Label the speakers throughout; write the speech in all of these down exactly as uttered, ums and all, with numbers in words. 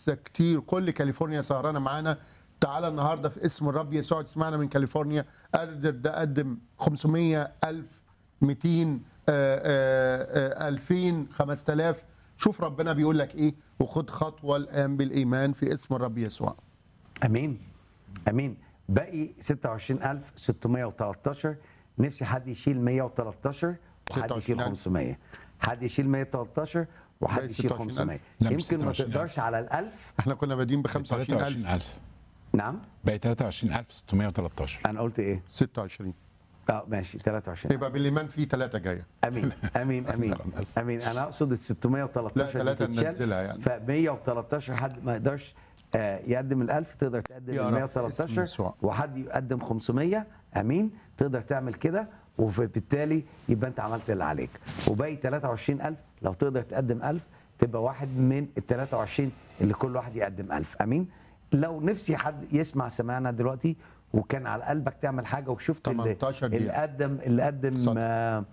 Speaker 1: ناس كتير، كل كاليفورنيا سهرانه معانا. تعالى النهارده في اسم الرب يسوع تسمعنا من كاليفورنيا. قادر ده قدم خمسمية ألف، مئتين، آه، آه، آه، ألفين، خمسة آلاف. شوف ربنا بيقول لك ايه، وخد خطوه الان بالايمان في اسم الرب يسوع.
Speaker 2: امين امين. باقي ستة وعشرين ألف وستمية وتلتاشر. نفسي حد يشيل مية وتلتاشر وحد يشيل خمسمية، حد يشيل مية وتلتاشر وحد
Speaker 1: باقي
Speaker 2: يشيل
Speaker 1: ستة وعشرين ألف.
Speaker 2: خمسمية.
Speaker 3: لا، مش
Speaker 2: يمكن ما
Speaker 3: ستة وعشرين ألف.
Speaker 2: تقدرش على الألف.
Speaker 1: احنا كنا بادئين ب خمسة وعشرين ألف.
Speaker 3: ألف.
Speaker 2: نعم،
Speaker 3: بقى تلاتة وعشرين ألف وستمية وتلتاشر.
Speaker 2: انا قلت ايه؟
Speaker 1: ستة وعشرين.
Speaker 2: اه ماشي، تلاتة وعشرين.
Speaker 1: يبقى بالايمان في ثلاثه جايه.
Speaker 2: امين امين امين امين. انا اقصد ال ستمية وتلتاشر
Speaker 1: لا، ثلاثة
Speaker 2: اللي تتشال.
Speaker 1: ننزلها يعني.
Speaker 2: ف مية وتلتاشر حد ما يقدرش آه، يقدم ال ألف، تقدر تقدم
Speaker 1: يا
Speaker 2: ال
Speaker 1: رب
Speaker 2: مية
Speaker 1: في اسم
Speaker 2: وتلتاشر،
Speaker 1: يسوع.
Speaker 2: وحد يقدم خمسمية. امين، تقدر تعمل كده، وبالتالي يبقى انت عملت اللي عليك. وباقي تلاتة وعشرين ألف لو تقدر تقدم ألف، تبقى واحد من ال تلاتة وعشرين اللي كل واحد يقدم ألف. امين. لو نفسي حد يسمع سمعنا دلوقتي وكان على قلبك تعمل حاجه، وشفت اللي,
Speaker 1: تمنتاشر
Speaker 2: اللي
Speaker 1: دقيقة.
Speaker 2: قدم اللي قدم
Speaker 1: صدق.
Speaker 2: آه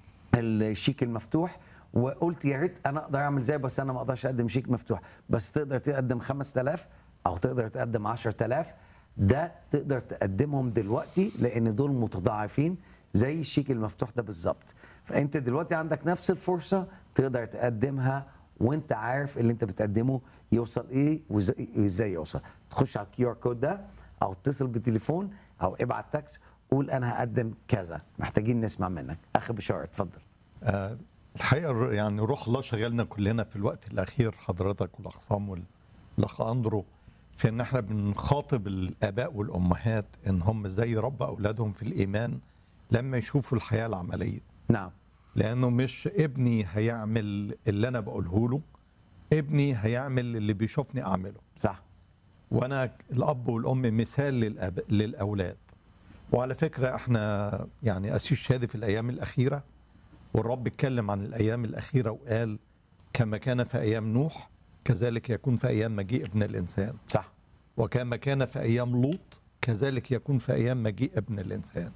Speaker 2: الشيك المفتوح، وقلت يا ريت انا اقدر اعمل زي، بس انا ما اقدرش اقدم شيك مفتوح. بس تقدر تقدم خمسة آلاف او تقدر تقدم عشرة آلاف. ده تقدر تقدمهم دلوقتي، لان دول متضاعفين زي الشيك المفتوح ده بالظبط. فانت دلوقتي عندك نفس الفرصه تقدر تقدمها، وانت عارف اللي انت بتقدمه يوصل ايه وازاي يوصل. تخش على الكيو ار كود ده، او اتصل بالتليفون، او ابعت تاكس، قول انا هقدم كذا. محتاجين نسمع منك. اخ بشار اتفضل.
Speaker 4: آه، الحقيقه يعني روح الله شغلنا كلنا في الوقت الاخير، حضرتك والاخ صام والاخ اندرو، في ان احنا بنخاطب الاباء والامهات ان هم ازاي يربوا اولادهم في الايمان لما يشوفوا الحياه العمليه.
Speaker 2: نعم.
Speaker 4: لانه مش ابني هيعمل اللي انا بقوله له، ابني هيعمل اللي بيشوفني اعمله.
Speaker 2: صح.
Speaker 4: وانا الاب والام مثال للأب... للاولاد. وعلى فكره احنا يعني اسيس شهاده في الايام الاخيره، والرب اتكلم عن الايام الاخيره وقال كما كان في ايام نوح كذلك يكون في ايام مجيء ابن الانسان.
Speaker 2: صح.
Speaker 4: وكما كان في ايام لوط كذلك يكون في ايام مجيء ابن الانسان.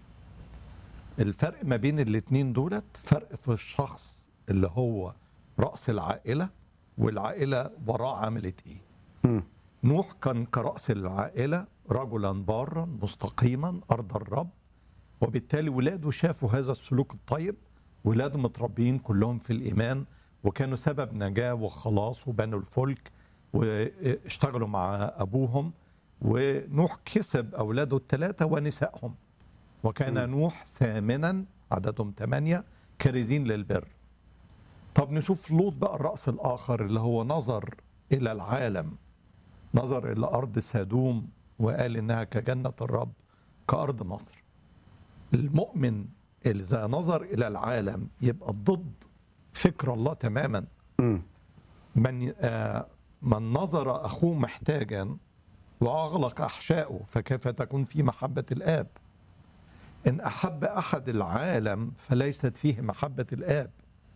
Speaker 4: الفرق ما بين الاثنين دولت فرق في الشخص اللي هو راس العائله، والعائله وراه عملت ايه.
Speaker 2: م.
Speaker 4: نوح كان كرأس العائلة رجلا بارا مستقيما أرض الرب، وبالتالي ولاده شافوا هذا السلوك الطيب، ولاده متربيين كلهم في الإيمان، وكانوا سبب نجاة وخلاص، وبنوا الفلك واشتغلوا مع أبوهم. ونوح كسب أولاده الثلاثة ونسائهم، وكان م. نوح ثامنا، عددهم ثمانية، كارزين للبر. طب نشوف لوط بقى الرأس الآخر اللي هو نظر إلى العالم، نظر إلى أرض سادوم وقال إنها كجنة الرب كأرض مصر. المؤمن إذا نظر إلى العالم يبقى ضد فكر الله تماما.
Speaker 2: م.
Speaker 4: من آه من نظر أخوه محتاجا وأغلق أحشائه فكيف تكون في محبة الآب؟ إن أحب أحد العالم فليست فيه محبة الآب.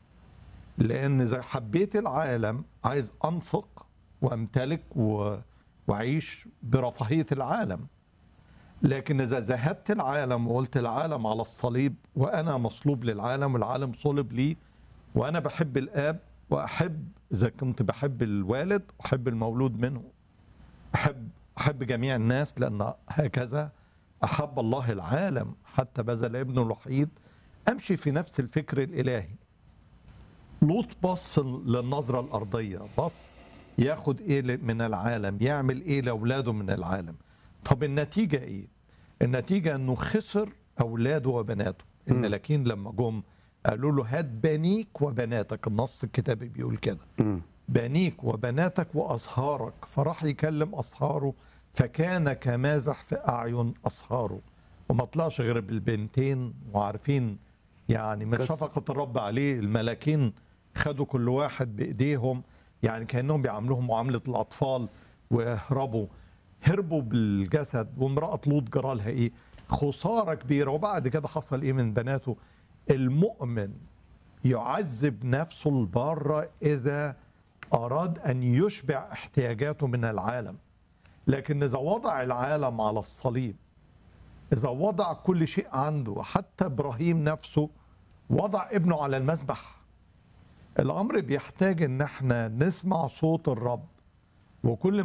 Speaker 4: لأن إذا حبيت العالم عايز أنفق وامتلك واعيش برفاهيه العالم. لكن اذا ذهبت العالم وقلت العالم على الصليب وانا مصلوب للعالم والعالم صلب لي، وانا بحب الاب، واحب اذا كنت بحب الوالد احب المولود منه، احب احب جميع الناس، لان هكذا احب الله العالم حتى بذل ابنه الوحيد. امشي في نفس الفكر الالهي. لوط بص للنظره الارضيه، بص ياخد ايه من العالم، يعمل ايه لاولاده من العالم. طب النتيجه ايه؟ النتيجه انه خسر اولاده وبناته. الملاكين لما جم قالوا له هات بنيك وبناتك، النص الكتابي بيقول كده، بنيك وبناتك واصهارك. فراح يكلم اصهاره فكان كمازح في اعين اصهاره، وما طلعش غير بالبنتين. وعارفين يعني من شفقه الرب عليه الملاكين خدوا كل واحد بايديهم، يعني كأنهم بيعاملوهم معاملة الأطفال، وهربوا هربوا بالجسد. وامرأة لوط جرالها إيه؟ خسارة كبيرة. وبعد كده حصل إيه من بناته؟ المؤمن يعذب نفسه البارة إذا أراد أن يشبع احتياجاته من العالم. لكن إذا وضع العالم على الصليب، إذا وضع كل شيء عنده، حتى إبراهيم نفسه وضع ابنه على المذبح. الأمر بيحتاج إن احنا نسمع صوت الرب وكل